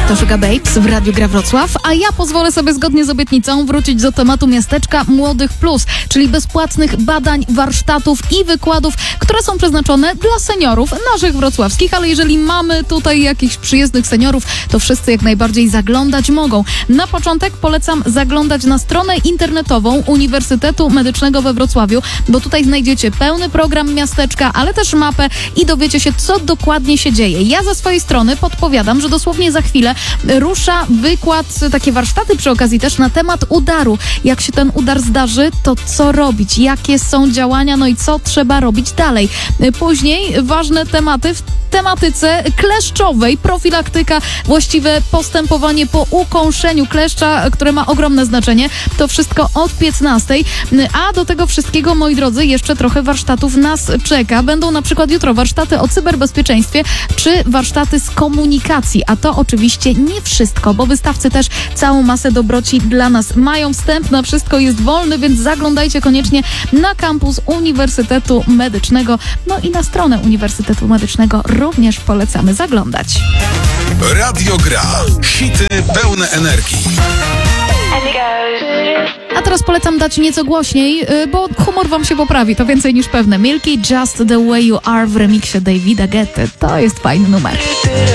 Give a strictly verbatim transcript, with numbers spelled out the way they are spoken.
To Sugar Babes w Radiu Gra Wrocław, a ja pozwolę sobie zgodnie z obietnicą wrócić do tematu miasteczka Młodych Plus, czyli bezpłatnych badań, warsztatów i wykładów, które są przeznaczone dla seniorów naszych wrocławskich, ale jeżeli mamy tutaj jakichś przyjezdnych seniorów, to wszyscy jak najbardziej zaglądać mogą. Na początek polecam zaglądać na stronę internetową Uniwersytetu Medycznego we Wrocławiu, bo tutaj znajdziecie pełny program miasteczka, ale też mapę i dowiecie się, co dokładnie się dzieje. Ja ze swojej strony podpowiadam, że dosłownie za chwilę rusza wykład, takie warsztaty przy okazji też na temat udaru. Jak się ten udar zdarzy, to co robić? Jakie są działania? No i co trzeba robić dalej? Później ważne tematy w tematyce kleszczowej, profilaktyka, właściwe postępowanie po ukąszeniu kleszcza, które ma ogromne znaczenie. To wszystko od piętnastej. A do tego wszystkiego, moi drodzy, jeszcze trochę warsztatów nas czeka. Będą na przykład jutro warsztaty o cyberbezpieczeństwie czy warsztaty z komunikacji. A to oczywiście nie wszystko, bo wystawcy też całą masę dobroci dla nas mają. Wstęp na wszystko jest wolny, więc zaglądajcie koniecznie na kampus Uniwersytetu Medycznego. No i na stronę Uniwersytetu Medycznego również polecamy zaglądać. Radio Gra. Hity pełne energii. A teraz polecam dać nieco głośniej, bo humor wam się poprawi, to więcej niż pewne. Milky, Just the Way You Are w remiksie Davida Guetty. To jest fajny numer.